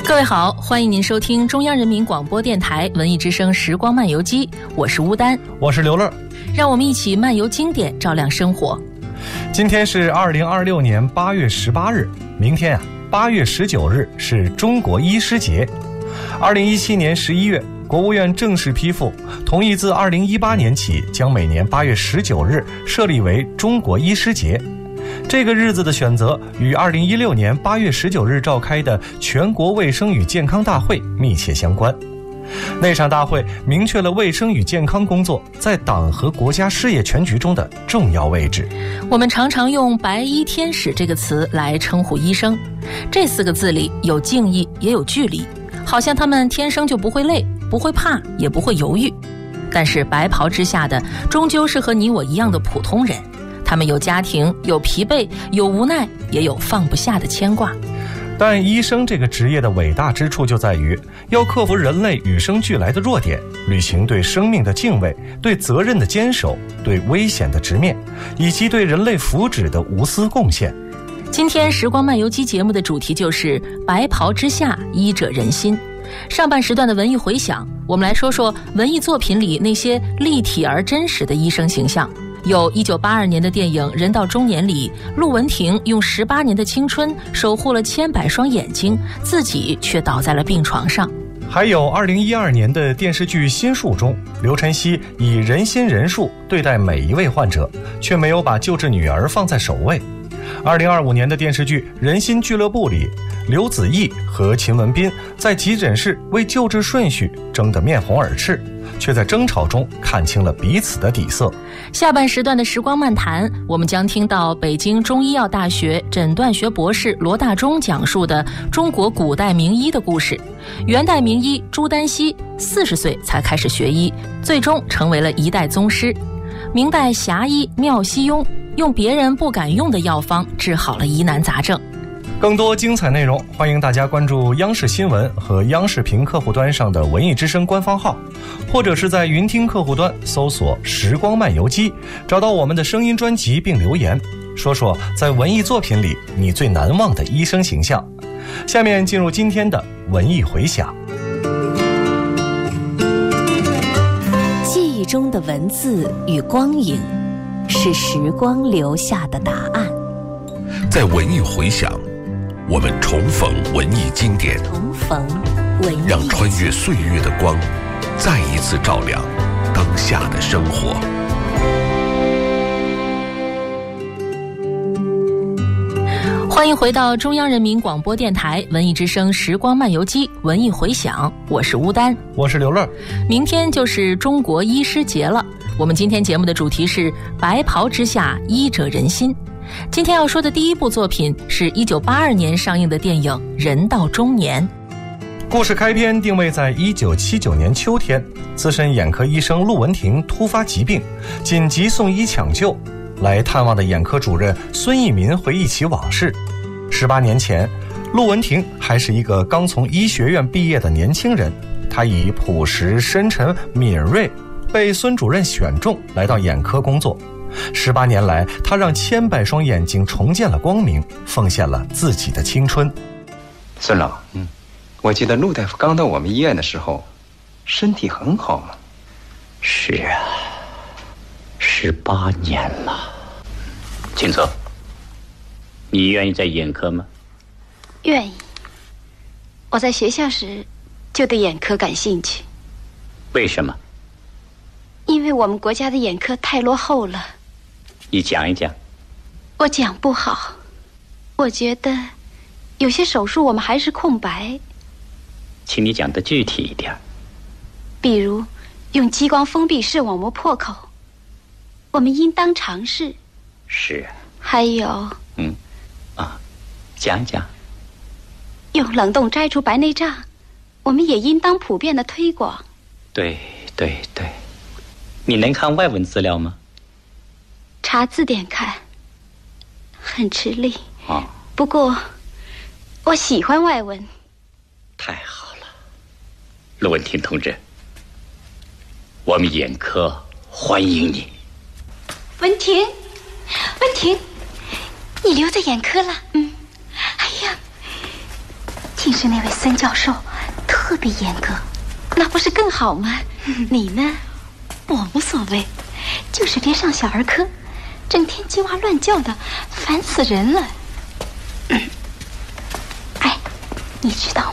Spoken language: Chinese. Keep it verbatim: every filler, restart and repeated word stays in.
各位好，欢迎您收听中央人民广播电台文艺之声时光漫游记，我是吴丹， 我是刘乐， 让我们一起漫游经典，照亮生活。 今天是二零二六年八月十八日，明天啊，八月十九日是中国医师节。二零一七年十一月，国务院正式批复，同意自二零一八年起，将每年八月十九日设立为中国医师节。这个日子的选择与二零一六年八月十九日召开的全国卫生与健康大会密切相关。那场大会明确了卫生与健康工作在党和国家事业全局中的重要位置。 我们常常用白衣天使这个词来称呼医生，这四个字里有敬意也有距离，好像他们天生就不会累，不会怕，也不会犹豫。但是白袍之下的终究是和你我一样的普通人，他们有家庭，有疲惫，有无奈，也有放不下的牵挂。 但医生这个职业的伟大之处就在于要克服人类与生俱来的弱点，履行对生命的敬畏，对责任的坚守，对危险的直面，以及对人类福祉的无私贡献。 今天时光漫游记节目的主题就是白袍之下，医者仁心。上半时段的文艺回响，我们来说说文艺作品里那些立体而真实的医生形象。有一九八二年的电影《人到中年》里，陆文婷用十八年的青春守护了千百双眼睛，自己却倒在了病床上。 还有二零一二年的电视剧《心术》中，刘晨曦以仁心仁术对待每一位患者，却没有把救治女儿放在首位。二零二五年的电视剧《人心俱乐部》里，刘子毅和秦文斌在急诊室为救治顺序争得面红耳赤，却在争吵中看清了彼此的底色。 下半时段的时光漫谈，我们将听到北京中医药大学诊断学博士罗大忠讲述的中国古代名医的故事。元代名医朱丹溪四十岁才开始学医，最终成为了一代宗师。明代侠医妙西庸用别人不敢用的药方治好了疑难杂症。 更多精彩内容，欢迎大家关注央视新闻和央视评客户端上的文艺之声官方号，或者是在云听客户端搜索时光漫游记，找到我们的声音专辑并留言，说说在文艺作品里你最难忘的医生形象。下面进入今天的文艺回响。 记忆中的文字与光影，是时光留下的答案。 在文艺回响，我们重逢文艺经典， 重逢文艺， 让穿越岁月的光再一次照亮当下的生活。 欢迎回到中央人民广播电台文艺之声时光漫游记文艺回响，我是吴丹， 我是刘乐。 明天就是中国医师节了，我们今天节目的主题是白袍之下，医者仁心。今天要说的第一部作品是一九八二年上映的电影《人到中年》。 故事开篇定位在一九七九年秋天，资深眼科医生陆文婷突发疾病，紧急送医抢救。来探望的眼科主任孙一民回忆起往事。十八年前，陆文婷还是一个刚从医学院毕业的年轻人，他以朴实、深沉、敏锐被孙主任选中，来到眼科工作。十八年来，他让千百双眼睛重见了光明，奉献了自己的青春。 孙老，嗯，我记得陆大夫刚到我们医院的时候，身体很好嘛。 是啊，十八年了。请坐。你愿意在眼科吗？ 愿意。我在学校时就对眼科感兴趣。 为什么？ 因为我们国家的眼科太落后了。 你讲一讲。 我讲不好，我觉得有些手术我们还是空白。 请你讲得具体一点。 比如用激光封闭视网膜破口，我们应当尝试。 是。 还有嗯啊，讲讲。 用冷冻摘除白内障，我们也应当普遍的推广。 对对对。你能看外文资料吗？ 查字典看，很吃力。 哦， 不过我喜欢外文。 太好了，陆文婷同志，我们眼科欢迎你。 文婷，文婷，你留在眼科了。嗯，哎呀，挺定是那位孙教授特别严格，那不是更好吗？你呢？我无所谓，就是别上小儿科，整天叽哇乱叫的，烦死人了。哎，你知道吗？